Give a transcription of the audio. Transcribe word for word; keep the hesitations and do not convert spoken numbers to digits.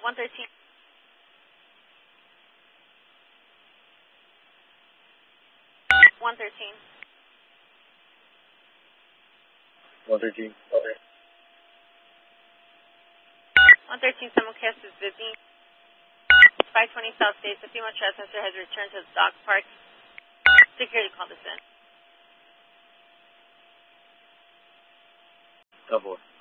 one thirteen. one thirteen. one thirteen. Okay. one thirteen, simulcast is busy. five twenty South State, the female trespasser has returned to the dog park. Security called us in. Double.